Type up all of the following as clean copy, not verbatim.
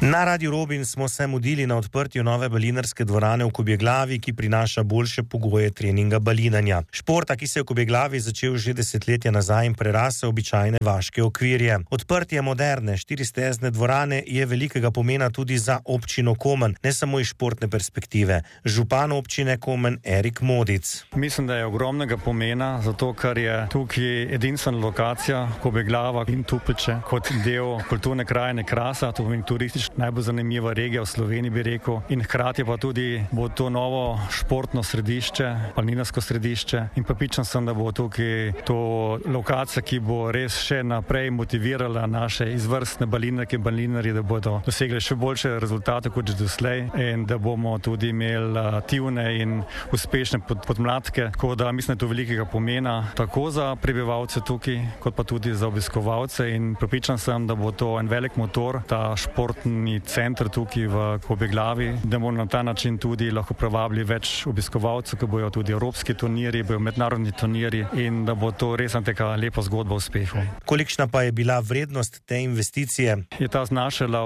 Na Radiu Robin smo se mudili na odprtju nove balinarske dvorane v Kobjeglavi, ki prinaša boljše pogoje treninga balinanja. Športa, ki se je v Kobjeglavi začel že desetletja nazaj in prerasel običajne vaške okvirje. Odprtje moderne štiristezne dvorane je velikega pomena tudi za občino Komen, ne samo iz športne perspektive. Župan občine Komen Erik Modic. Mislim, da je ogromnega pomena, zato ker je tukaj edinstvena lokacija Kobjeglava in Tupeče kot del kulturne krajine Krasa, to pomeni turistično najbolj zanimiva regija v Sloveniji, bi rekel, in hkrati pa tudi bo to novo športno središče, planinarsko središče, in prepričan sem, da bo tukaj to lokacija, ki bo res še naprej motivirala naše izvrstne balinarke in balinarje, da bodo dosegli še boljše rezultate kot že doslej in da bomo tudi imeli aktivne in uspešne podmladke, tako da mislim, da je to velikega pomena tako za prebivalce tukaj, kot pa tudi za obiskovalce, in prepričan sem, da bo to en velik motor, ta športni center tukaj v Kobjeglavi, da bomo na ta način tudi lahko privabili več obiskovalcev, ki bojo tudi evropski turnirji, bojo mednarodni turnirji, in da bo to res neka lepa zgodba o uspehu. Kolikšna pa je bila vrednost te investicije? Je ta znašala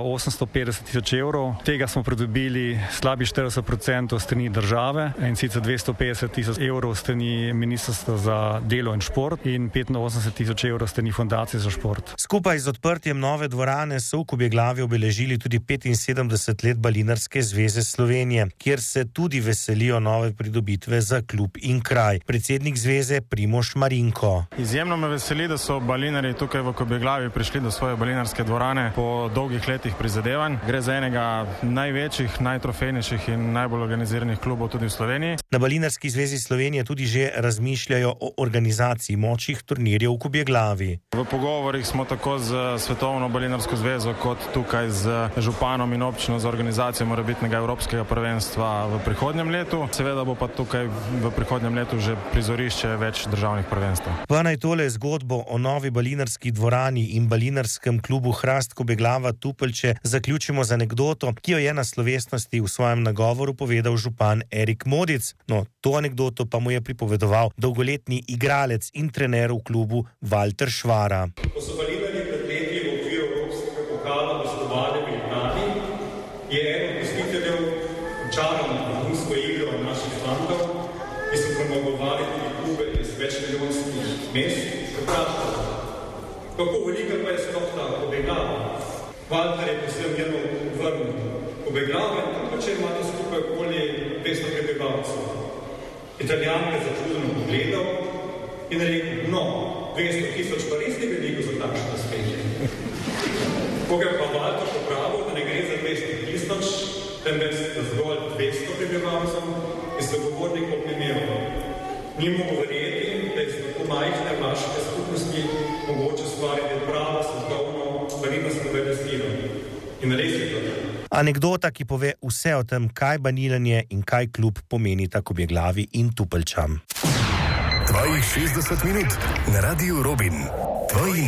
850 000 evrov, tega smo pridobili slabih 40% strani države, in sicer 250 000 evrov strani Ministrstva za delo in šport in 85 000 evrov strani Fundacije za šport. Skupaj z odprtjem nove dvorane so v Kobjeglavi obeležili tudi 75 let Balinarske zveze Slovenije, kjer se tudi veselijo nove pridobitve za klub in kraj. Predsednik zveze Primož Marinko. Izjemno me veseli, da so balinarji tukaj v Kobjeglavi prišli do svoje balinarske dvorane po dolgih letih prizadevanj. Gre za enega največjih, najtrofejnejših in najbolj organiziranih klubov tudi v Sloveniji. Na Balinarski zvezi Slovenije tudi že razmišljajo o organizaciji močnih turnirjev v Kobjeglavi. V pogovorih smo tako z Svetovno balinarsko zvezo kot tukaj z županom in občino za organizacijo morebitnega evropskega prvenstva v prihodnjem letu. Seveda bo pa tukaj v prihodnjem letu že prizorišče več državnih prvenstev. Pa naj tole zgodbo o novi balinarski dvorani in balinarskem klubu Hrast Kobjeglava Tupeljče zaključimo z anekdoto, ki jo je na slovesnosti v svojem nagovoru povedal župan Erik Modic. No, to anekdoto pa mu je pripovedoval dolgoletni igralec in trener v klubu Valter Švara. Ko so balinarji pred leti v okviru evropskega pokala gostovali v Ljubljani, je eden od gostiteljev čakal na vrhunsko igro naših fantov, ki so premagovali tudi klube iz večmilijonskih mest, vprašal, kako velika pa je sploh ta Kobjeglava. Valter je posebno mirno vrnil. Kobjeglava in Tupeče imate skupaj okoli 200 prebivalcev. Italijan je začudeno pogledal in rekel, no, 200 000 pa res ni veliko za takšno uspešje. Koga pa Valter popravil, da ne gre za 200 000, temveč za zgolj 200 prebivalcev in sogovornikov primerov. Ni mogo verjeti, da je z tako majhne vaške skupnosti mogoče ustvariti pravo svetovno balinarsko velesilo. In res je to. Anekdota, ki pove vse o tem, kaj balinanje in kaj klub pomenita Kobjeglavi in Tupeljčam. Tvojih 60 minut na Radiu Robin. Tvoji